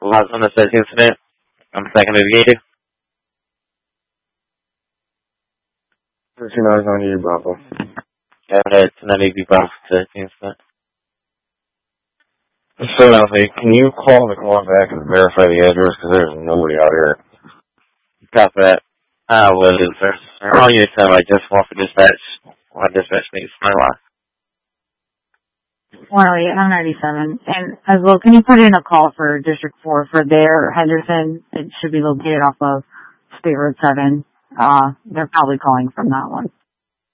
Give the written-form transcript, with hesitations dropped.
Lots on the search incident. I'm second aviator. 3990 Bravo. It's not easy Bravo search incident. So, can you call the call back and verify the address? Because there's nobody out here. Copy that. I will do, sir. All you time I just want for dispatch. My dispatch needs my life. 108, I'm 97. And as well, can you put in a call for District 4 for their Henderson? It should be located off of State Road 7. They're probably calling from that one.